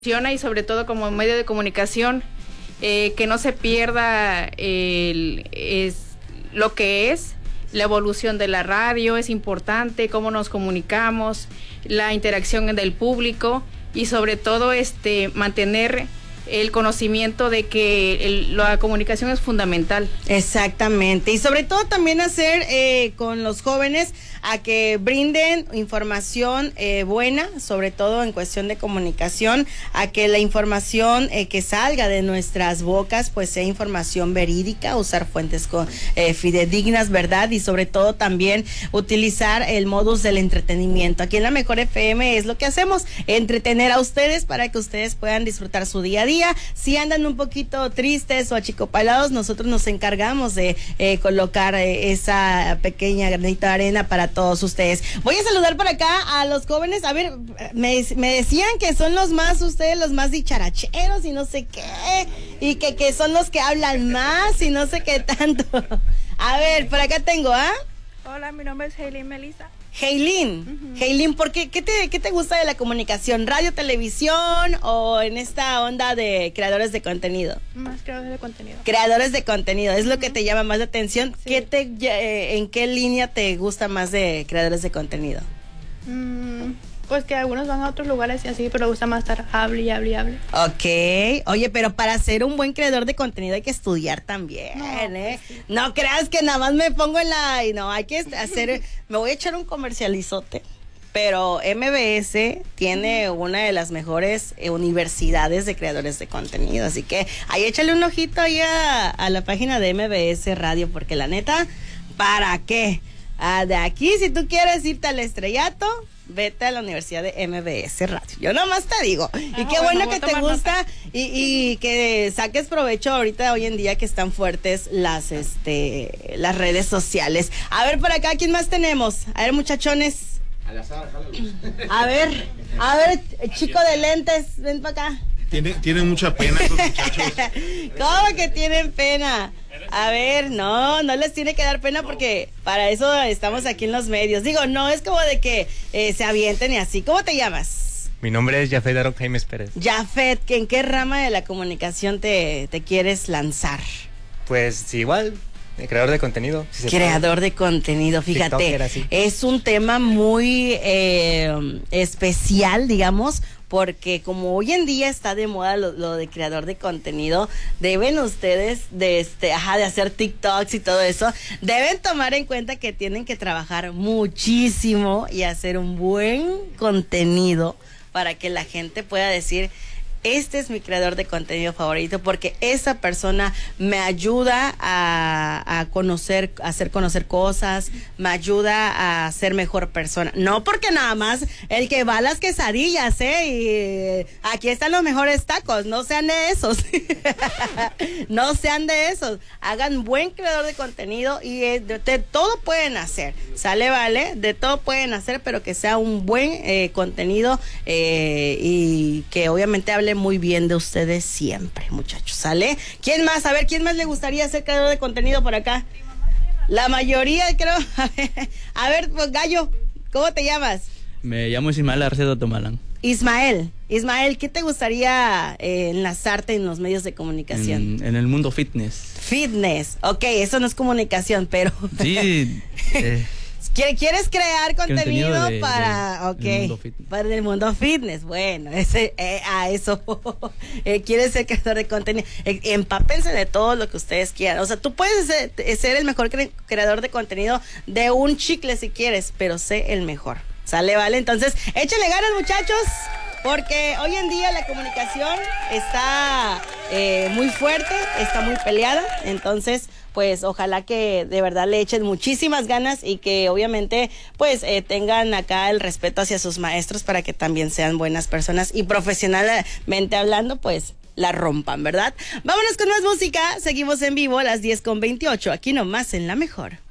Y sobre todo como medio de comunicación, que no se pierda lo que es la evolución de la radio. Es importante cómo nos comunicamos, la interacción del público y sobre todo mantener el conocimiento de que la comunicación es fundamental. Exactamente, y sobre todo también hacer con los jóvenes a que brinden información buena, sobre todo en cuestión de comunicación, a que la información que salga de nuestras bocas pues sea información verídica, usar fuentes fidedignas, ¿verdad? Y sobre todo también utilizar el modus del entretenimiento. Aquí en la Mejor FM es lo que hacemos, entretener a ustedes para que ustedes puedan disfrutar su día a día. Si andan un poquito tristes o achicopalados, nosotros nos encargamos de colocar esa pequeña granito de arena para todos ustedes. Voy a saludar por acá a los jóvenes. A ver, me decían que son los más dicharacheros y no sé qué, y que son los que hablan más y no sé qué tanto. A ver, por acá tengo, Hola, mi nombre es Haylin Melissa. Haylin, Haylin, ¿por qué te gusta de la comunicación? ¿Radio, televisión o en esta onda de creadores de contenido? Más creadores de contenido. Creadores de contenido, ¿es lo que te llama más la atención? Sí. ¿En qué línea te gusta más de creadores de contenido? Pues que algunos van a otros lugares y así, pero me gusta más estar hable y hable y hable. Ok, oye, pero para ser un buen creador de contenido hay que estudiar también, Sí. No creas que nada más me pongo no, hay que hacer, me voy a echar un comercializote, pero MBS tiene una de las mejores universidades de creadores de contenido, así que ahí échale un ojito ahí a la página de MBS Radio, porque la neta, ¿para qué? De aquí, si tú quieres irte al estrellato, vete a la Universidad de MBS Radio. Yo nomás te digo. Y qué bueno que te gusta y que saques provecho ahorita, hoy en día, que están fuertes las redes sociales. A ver, por acá, ¿quién más tenemos? A ver, muchachones. A ver, chico de lentes, ven para acá. Tienen mucha pena esos muchachos. ¿Cómo que tienen pena? A ver, no les tiene que dar pena, porque para eso estamos aquí en los medios. Digo, no es como de que se avienten y así. ¿Cómo te llamas? Mi nombre es Jafet Aaron Jaimes Pérez. Jafet, ¿en qué rama de la comunicación te quieres lanzar? Pues igual, creador de contenido. Si creador de contenido, fíjate, es un tema muy especial, digamos, porque como hoy en día está de moda lo de creador de contenido, deben ustedes de hacer TikToks y todo eso, deben tomar en cuenta que tienen que trabajar muchísimo y hacer un buen contenido para que la gente pueda decir: este es mi creador de contenido favorito, porque esa persona me ayuda a hacer conocer cosas, me ayuda a ser mejor persona. No porque nada más el que va a las quesadillas, y aquí están los mejores tacos, no sean de esos. No sean de esos. Hagan buen creador de contenido y de todo pueden hacer. ¿Sale? Vale, de todo pueden hacer, pero que sea un buen contenido y que obviamente hable muy bien de ustedes siempre, muchachos. ¿Sale? ¿Quién más? A ver, ¿quién más le gustaría ser creador de contenido por acá? La mayoría, creo. A ver, pues, Gallo, ¿cómo te llamas? Me llamo Ismael Arcedo Tomalán. Ismael, ¿qué te gustaría enlazarte en los medios de comunicación? En el mundo fitness. Fitness, ok, eso no es comunicación, pero... Sí, ¿Quieres crear contenido para el mundo fitness? Bueno, a eso. ¿Quieres ser creador de contenido? Empápense de todo lo que ustedes quieran. O sea, tú puedes ser el mejor creador de contenido de un chicle si quieres, pero sé el mejor. ¿Sale? Vale, entonces échenle ganas, muchachos, porque hoy en día la comunicación está muy fuerte, está muy peleada. Entonces, pues ojalá que de verdad le echen muchísimas ganas y que obviamente pues tengan acá el respeto hacia sus maestros, para que también sean buenas personas y profesionalmente hablando pues la rompan, ¿verdad? Vámonos con más música, seguimos en vivo a las 10:28, aquí nomás en La Mejor.